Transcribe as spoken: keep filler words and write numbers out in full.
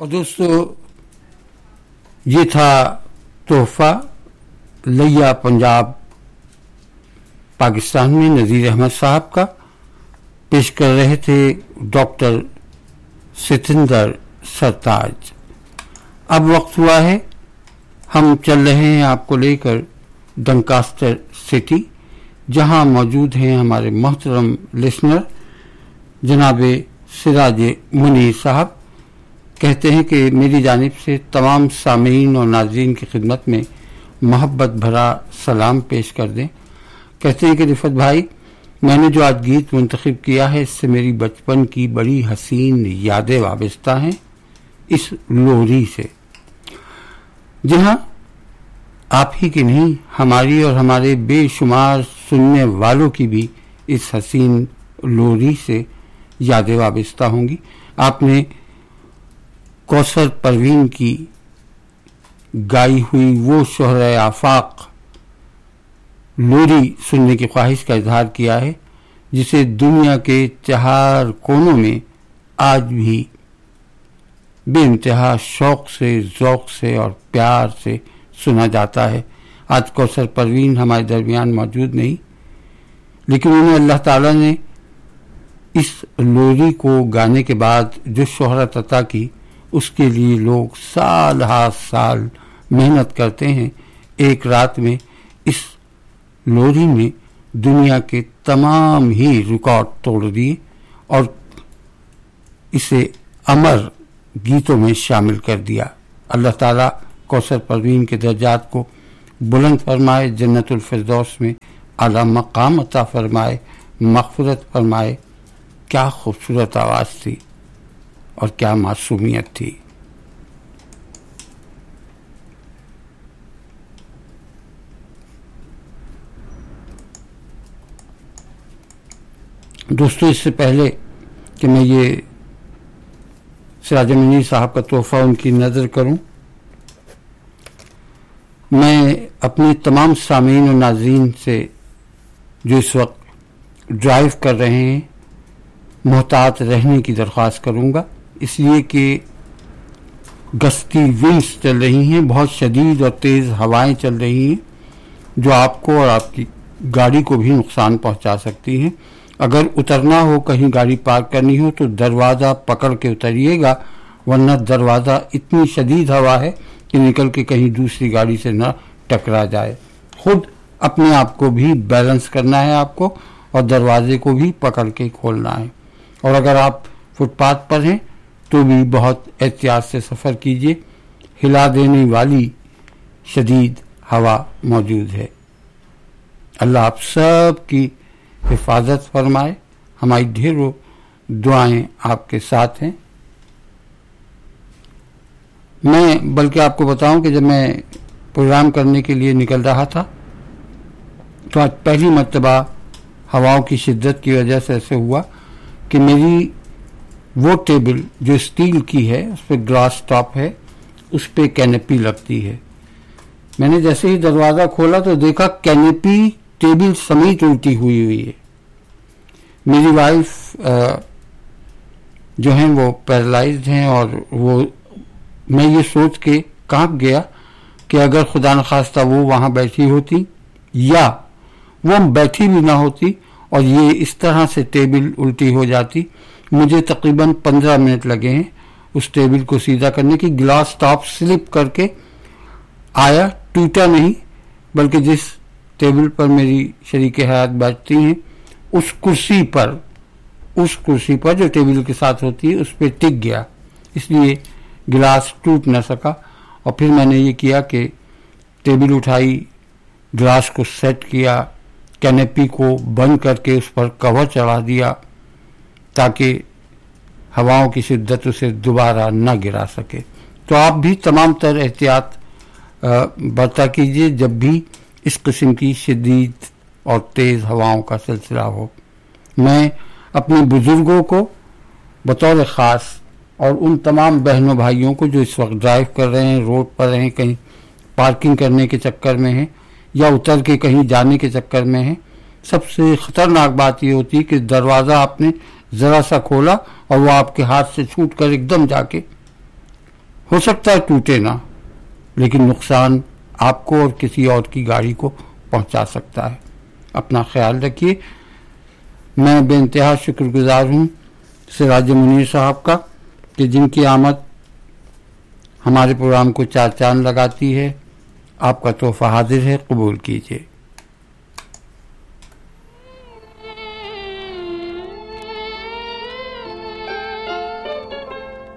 और दोस्तों ये था तोहफा लैया पंजाब पाकिस्तान में नज़ीर अहमद साहब का। पेश कर रहे थे डॉक्टर सितंदर सरताज। अब वक्त हुआ है, हम चल रहे हैं आपको लेकर डंकास्टर सिटी, जहां मौजूद हैं हमारे मोहतरम लिसनर जनाबे सिराज मुनीर साहब। कहते हैं कि मेरी जानिब से तमाम सामीन और नाज़रीन की खिदमत में मोहब्बत भरा सलाम पेश कर दें। कहते हैं कि रिफत भाई, मैंने जो आज गीत मुंतखब किया है इससे मेरी बचपन की बड़ी हसीन यादें वाबस्ता हैं, इस लोरी से। जी हाँ, आप ही की नहीं, हमारी और हमारे बेशुमार सुनने वालों की भी इस हसीन लोरी से यादें वाबस्ता होंगी। आपने कौसर परवीन की गाई हुई वो शोहरे आफाक लोरी सुनने की ख्वाहिश का इजहार किया है, जिसे दुनिया के चार कोनों में आज भी बेइंतहा शौक से, ज़ौक से और प्यार से सुना जाता है। आज कौसर परवीन हमारे दरमियान मौजूद नहीं, लेकिन उन्हें अल्लाह ताला ने इस लोरी को गाने के बाद जो शोहरत अता की, उसके लिए लोग साल हर साल मेहनत करते हैं। एक रात में इस लोरी ने दुनिया के तमाम ही रिकॉर्ड तोड़ दिए और इसे अमर गीतों में शामिल कर दिया। अल्लाह ताला कौसर परवीन के दर्जात को बुलंद फरमाए, जन्नतुल फिरदौस में आला मकाम अता फरमाए, मग़फ़िरत फरमाए। क्या खूबसूरत आवाज़ थी और क्या मासूमियत थी। दोस्तों, इससे पहले कि मैं ये सिराज मुनीर साहब का तोहफा उनकी नज़र करूं, मैं अपने तमाम सामीन और नाज़रीन से जो इस वक्त ड्राइव कर रहे हैं मोहतात रहने की दरख्वास्त करूंगा, इसलिए कि गस्ती विंड्स चल रही हैं, बहुत शदीद और तेज़ हवाएं चल रही हैं, जो आपको और आपकी गाड़ी को भी नुकसान पहुंचा सकती हैं। अगर उतरना हो, कहीं गाड़ी पार्क करनी हो, तो दरवाज़ा पकड़ के उतरिएगा, वरना दरवाज़ा इतनी शदीद हवा है कि निकल के कहीं दूसरी गाड़ी से न टकरा जाए। खुद अपने आप को भी बैलेंस करना है आपको और दरवाजे को भी पकड़ के खोलना है। और अगर आप फुटपाथ पर हैं तो भी बहुत एहतियात से सफ़र कीजिए, हिला देने वाली शदीद हवा मौजूद है। अल्लाह आप सब की हिफाजत फरमाए। हमारी ढेरों दुआएं आपके साथ हैं। मैं बल्कि आपको बताऊं कि जब मैं प्रोग्राम करने के लिए निकल रहा था तो आज पहली मर्तबा हवाओं की शिद्दत की वजह से ऐसे हुआ कि मेरी वो टेबल जो स्टील की है, उस पर ग्लास टॉप है, उस पर कैनेपी लगती है। मैंने जैसे ही दरवाज़ा खोला तो देखा कैनेपी टेबल समेत उल्टी हुई हुई है। मेरी वाइफ जो हैं वो पैरालाइज्ड हैं और वो मैं ये सोच के कांप गया कि अगर खुदा न खास्ता वो वहाँ बैठी होती या वो बैठी भी ना होती और ये इस तरह से टेबल उल्टी हो जाती। मुझे तकरीबन पंद्रह मिनट लगे हैं उस टेबल को सीधा करने की। ग्लास टॉप स्लिप करके आया, टूटा नहीं, बल्कि जिस टेबल पर मेरी शरीके हयात बैठती हैं उस कुर्सी पर उस कुर्सी पर जो टेबल के साथ होती है उस पर टिक गया, इसलिए गिलास टूट न सका। और फिर मैंने ये किया कि टेबल उठाई, गिलास को सेट किया, कैनेपी को बंद करके उस पर कवर चढ़ा दिया ताकि हवाओं की शिद्दत उसे दोबारा न गिरा सके। तो आप भी तमाम तर एहतियात बरता कीजिए जब भी इस किस्म की शदीद और तेज़ हवाओं का सिलसिला हो। मैं अपने बुजुर्गों को बतौर ख़ास और उन तमाम बहनों भाइयों को जो इस वक्त ड्राइव कर रहे हैं, रोड पर हैं, कहीं पार्किंग करने के चक्कर में हैं या उतर के कहीं जाने के चक्कर में हैं, सबसे ख़तरनाक बात ये होती है कि दरवाज़ा आपने ज़रा सा खोला और वो आपके हाथ से छूट कर एकदम जाके ہو سکتا ہے ٹوٹے نہ، لیکن نقصان آپ کو اور کسی اور کی گاڑی کو پہنچا سکتا ہے۔ اپنا خیال رکھیے۔ میں بے انتہا شکر گزار ہوں سراج منیر صاحب کا کہ جن کی آمد ہمارے پروگرام کو چار چاند لگاتی ہے۔ آپ کا تحفہ حاضر ہے، قبول کیجیے۔